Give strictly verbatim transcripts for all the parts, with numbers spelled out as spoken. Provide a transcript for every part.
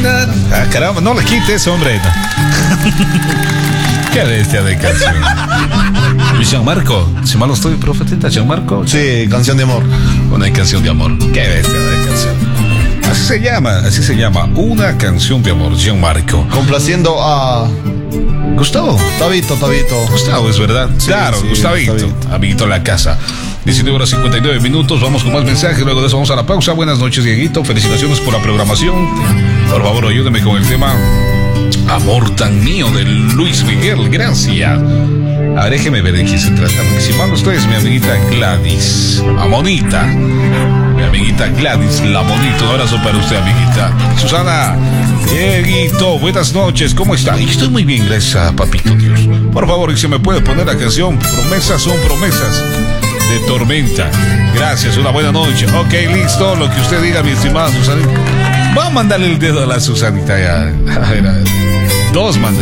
Ah, caramba, no le quites, hombre. Qué bestia de canción. Y Gianmarco, si mal no estoy, profetita, Gianmarco. Sí, canción de amor. Una canción de amor. Qué bestia de canción. Así se llama, así se llama. Una canción de amor, Gianmarco. Complaciendo a Gustavo. Tabito, Tabito. Gustavo, es verdad. Sí, claro, sí, Gustavito. Gustavito. Amiguito en la casa. diecinueve horas cincuenta y nueve minutos. Vamos con más mensajes. Luego de eso vamos a la pausa. Buenas noches, Dieguito. Felicitaciones por la programación. Por favor, ayúdeme con el tema Amor tan mío de Luis Miguel. Gracias. A ver, déjeme ver de quién se trata. Porque si mal no estoy, es mi amiguita Gladys. Amonita. Mi amiguita Gladys, la bonita. Un abrazo para usted, amiguita. Susana, Dieguito, buenas noches. ¿Cómo está? Estoy muy bien, gracias a papito Dios. Por favor, si me puede poner la canción Promesas son promesas de Tormenta. Gracias, una buena noche. Ok, listo, lo que usted diga, mi estimada Susanita. Va a mandarle el dedo a la Susanita ya. A ver, a ver. Dos mandan.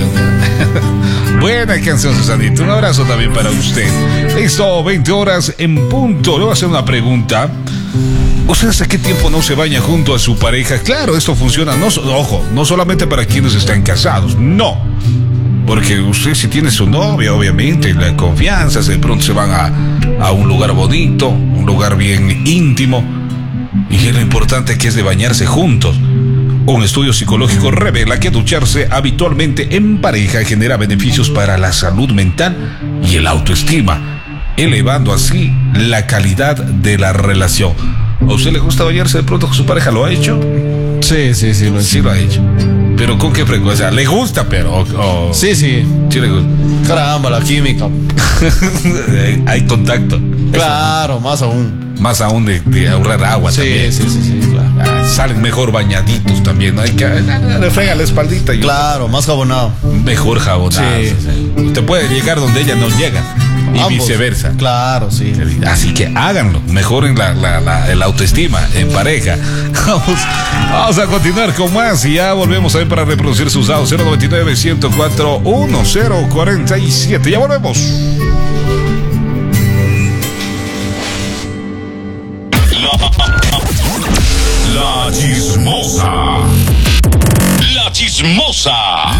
Buena canción, Susanita. Un abrazo también para usted. Listo, veinte horas en punto. Le voy a hacer una pregunta. ¿Usted hace qué tiempo no se baña junto a su pareja? Claro, esto funciona, no, ojo, no solamente para quienes están casados, no. Porque usted si tiene su novia, obviamente, la confianza, de pronto se van a, a un lugar bonito, un lugar bien íntimo. Y lo importante que es de bañarse juntos. Un estudio psicológico revela que ducharse habitualmente en pareja genera beneficios para la salud mental y el autoestima, elevando así la calidad de la relación. ¿A usted le gusta bañarse de pronto con su pareja? ¿Lo ha hecho? Sí, sí, sí, lo, sí lo ha hecho. ¿Pero con qué frecuencia? ¿Le gusta, pero? O... Sí, sí. Sí le gusta. Caramba, la química. Hay contacto. Claro, eso. Más aún. Más aún de, de ahorrar agua sí, también. Sí, sí, sí, claro. Ah, salen mejor bañaditos también, ¿no? Hay que le frega la espaldita. Y claro, más jabonado. Mejor jabonado. Sí, sí. Usted puede llegar donde ella no llega. Y ambos, viceversa. Claro, sí. Así que háganlo, mejoren la, la, la, la autoestima en pareja. Vamos, vamos a continuar con más y ya volvemos a ver para reproducir sus datos. Cero noventa y nueve, ciento cuatro, diez cuarenta y siete. Ya volvemos. La, la chismosa. La chismosa.